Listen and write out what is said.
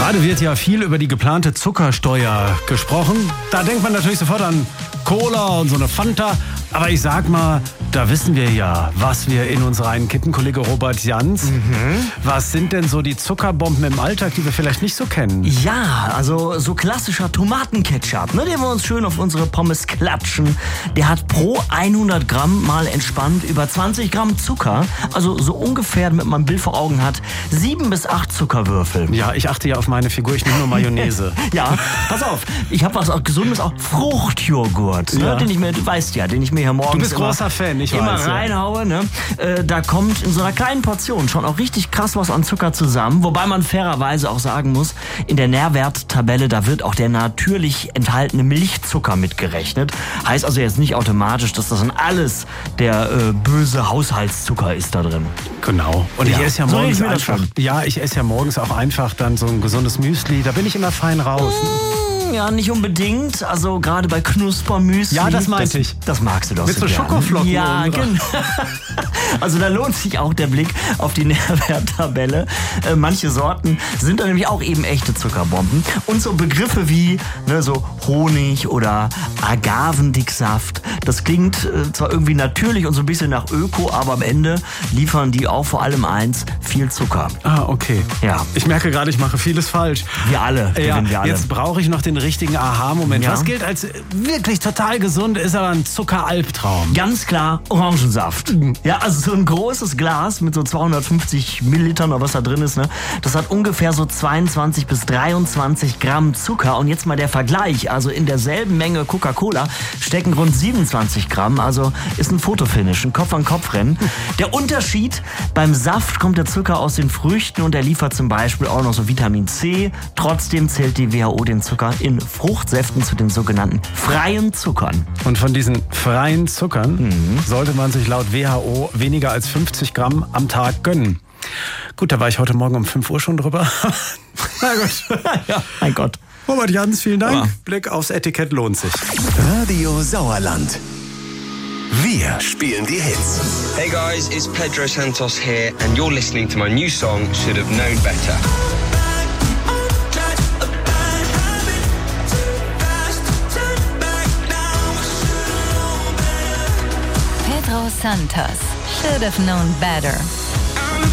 Gerade wird ja viel über die geplante Zuckersteuer gesprochen. Da denkt man natürlich sofort an Cola und so eine Fanta. Aber ich sag mal, da wissen wir ja, was wir in uns reinkippen. Kollege Robert Jans, was sind denn so die Zuckerbomben im Alltag, die wir vielleicht nicht so kennen? Ja, also so klassischer Tomatenketchup, ne, den wir uns schön auf unsere Pommes klatschen. Der hat pro 100 Gramm mal entspannt über 20 Gramm Zucker. Also so ungefähr, damit man ein Bild vor Augen hat, 7 bis 8 Zuckerwürfel. Ja, ich achte ja auf meine Figur, ich nehme nur Mayonnaise. Ja, pass auf, ich habe was auch Gesundes, auch Fruchtjoghurt, ne, Ja. den ich mir, du weißt ja, den ich mir hier morgens Du bist großer Fan, ich immer weiß. Ja. reinhaue. Ne? Da kommt in so einer kleinen Portion schon auch richtig krass was an Zucker zusammen. Wobei man fairerweise auch sagen muss, in der Nährwerttabelle, da wird auch der natürlich enthaltene Milchzucker mitgerechnet. Heißt also jetzt nicht automatisch, dass das dann alles der böse Haushaltszucker ist da drin. Genau. Und Ja. ich esse ja So morgens rede ich mir das einfach. schon. Ja, ich esse ja morgens auch einfach dann so ein gesundes Müsli. Da bin ich immer fein raus. Ja, nicht unbedingt. Also gerade bei Knuspermüsli. Ja, das meinte ich. Das magst du doch Mit so gern. Schokoflocken Ja, oben drauf. genau. Also da lohnt sich auch der Blick auf die Nährwerttabelle. Manche Sorten sind dann nämlich auch eben echte Zuckerbomben. Und so Begriffe wie so Honig oder Agavendicksaft, das klingt zwar irgendwie natürlich und so ein bisschen nach Öko, aber am Ende liefern die auch vor allem eins, viel Zucker. Ah, okay. Ja. Ich merke gerade, ich mache vieles falsch. Wir alle, Ja, wir alle. jetzt brauche ich noch den richtigen Aha-Moment. Ja. Was gilt als wirklich total gesund, ist aber ein Zuckeralbtraum. Ganz klar Orangensaft. Ja, also so ein großes Glas mit so 250 Millilitern oder was da drin ist, ne? Das hat ungefähr so 22 bis 23 Gramm Zucker. Und jetzt mal der Vergleich. Also in derselben Menge Coca-Cola stecken rund 27 Gramm. Also ist ein Fotofinish, ein Kopf-an-Kopf-Rennen. Der Unterschied, beim Saft kommt der Zucker aus den Früchten und der liefert zum Beispiel auch noch so Vitamin C. Trotzdem zählt die WHO den Zucker in Fruchtsäften zu den sogenannten freien Zuckern. Und von diesen freien Zuckern sollte man sich laut WHO weniger als 50 Gramm am Tag gönnen. Gut, da war ich heute Morgen um 5 Uhr schon drüber. Na gut. Ja, mein Gott. Robert Jans, vielen Dank. Aber- Blick aufs Etikett lohnt sich. Radio Sauerland. Wir spielen die Hits. Hey guys, it's Pedro Santos here, and you're listening to my new song, Should Have Known Better. Pedro Santos, Should Have Known Better.